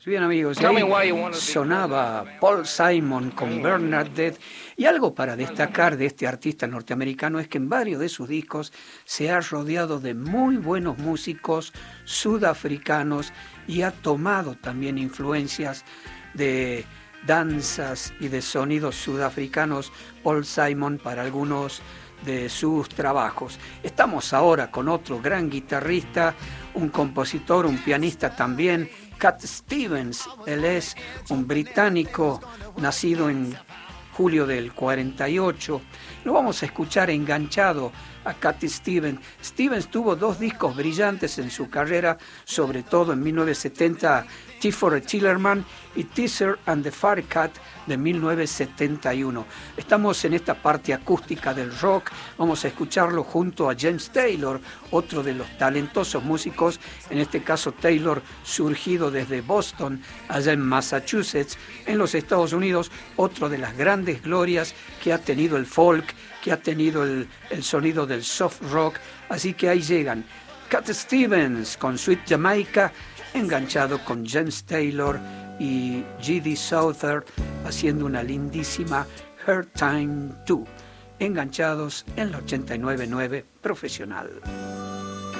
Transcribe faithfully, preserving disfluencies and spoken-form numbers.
Bien, amigos, y ahí sonaba Paul Simon con Bernadette. Y algo para destacar de este artista norteamericano es que en varios de sus discos se ha rodeado de muy buenos músicos sudafricanos y ha tomado también influencias de danzas y de sonidos sudafricanos Paul Simon para algunos de sus trabajos. Estamos ahora con otro gran guitarrista, un compositor, un pianista también, Cat Stevens. Él es un británico nacido en julio del cuarenta y ocho. Lo vamos a escuchar enganchado a Cat Stevens. Stevens tuvo dos discos brillantes en su carrera, sobre todo en mil novecientos setenta, Tea for a Tillerman y Teaser and the Fire Cat de mil novecientos setenta y uno. Estamos en esta parte acústica del rock, vamos a escucharlo junto a James Taylor, otro de los talentosos músicos, en este caso Taylor surgido desde Boston, allá en Massachusetts, en los Estados Unidos, otro de las grandes glorias que ha tenido el folk, que ha tenido el, el sonido del soft rock, así que ahí llegan Cat Stevens con Sweet Jamaica, enganchado con James Taylor y G D Souther haciendo una lindísima Her Time dos, enganchados en la ochenta y nueve punto nueve Profesional.